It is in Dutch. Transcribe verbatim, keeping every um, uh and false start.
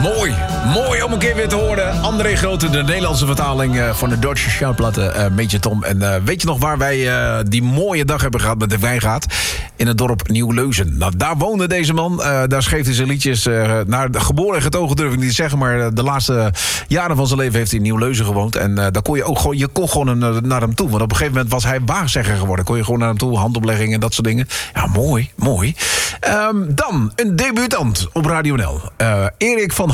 Mooi, mooi om een keer weer te horen. André Grote, de Nederlandse vertaling uh, van de Duitse schallplatte uh, Meetje Tom. En uh, weet je nog waar wij uh, die mooie dag hebben gehad met de wijngaard? In het dorp Nieuw-Leuzen. Nou, daar woonde deze man. Uh, daar schreef hij zijn liedjes. Uh, naar de geboren en getogen durf ik niet te zeggen. Maar uh, de laatste jaren van zijn leven heeft hij in Nieuw-Leuzen gewoond. En uh, daar kon je ook gewoon, je kon gewoon uh, naar hem toe. Want op een gegeven moment was hij waarzegger geworden. Kon je gewoon naar hem toe, handoplegging en dat soort dingen. Ja, mooi, mooi. Um, dan een debutant op Radio N L. Uh, Erik van